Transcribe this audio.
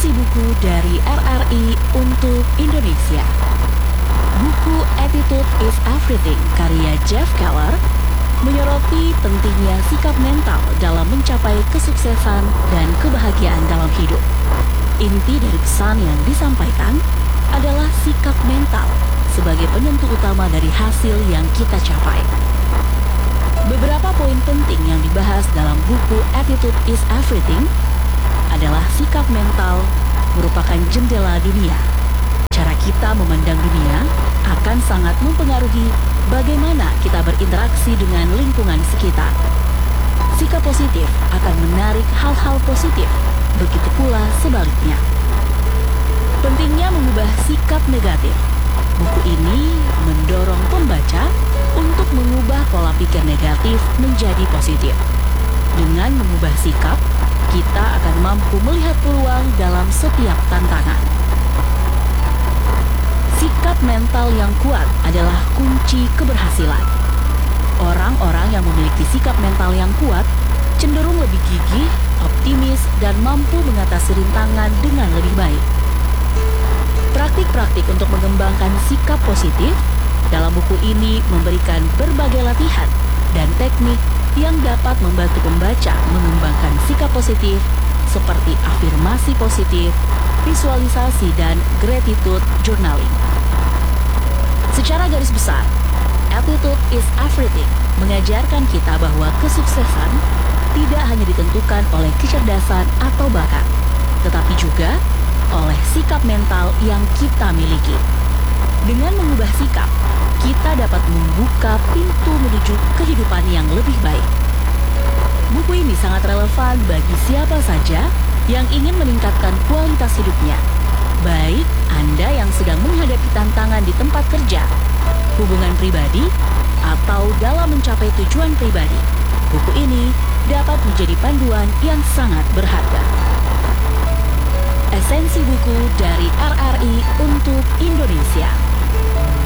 Esensi buku dari RRI untuk Indonesia. Buku Attitude is Everything karya Jeff Keller menyoroti pentingnya sikap mental dalam mencapai kesuksesan dan kebahagiaan dalam hidup. Inti dari pesan yang disampaikan adalah sikap mental sebagai penentu utama dari hasil yang kita capai. Beberapa poin penting yang dibahas dalam buku Attitude is Everything adalah sikap mental merupakan jendela dunia. Cara kita memandang dunia akan sangat mempengaruhi bagaimana kita berinteraksi dengan lingkungan sekitar. Sikap positif akan menarik hal-hal positif, begitu pula sebaliknya. Pentingnya mengubah sikap negatif. Buku ini mendorong pembaca untuk mengubah pola pikir negatif menjadi positif. Dengan mengubah sikap, kita akan mampu melihat peluang dalam setiap tantangan. Sikap mental yang kuat adalah kunci keberhasilan. Orang-orang yang memiliki sikap mental yang kuat cenderung lebih gigih, optimis, dan mampu mengatasi rintangan dengan lebih baik. Praktik-praktik untuk mengembangkan sikap positif dalam buku ini memberikan berbagai latihan dan teknik yang dapat membantu pembaca mengembangkan sikap positif seperti afirmasi positif, visualisasi, dan gratitude journaling. Secara garis besar, Attitude is Everything mengajarkan kita bahwa kesuksesan tidak hanya ditentukan oleh kecerdasan atau bakat, tetapi juga oleh sikap mental yang kita miliki. Dengan mengubah sikap, kita dapat membuka pintu menuju kehidupan yang lebih baik. Buku ini sangat relevan bagi siapa saja yang ingin meningkatkan kualitas hidupnya, baik Anda yang sedang menghadapi tantangan di tempat kerja, hubungan pribadi, atau dalam mencapai tujuan pribadi. Buku ini dapat menjadi panduan yang sangat berharga. Esensi buku dari RRI untuk Indonesia.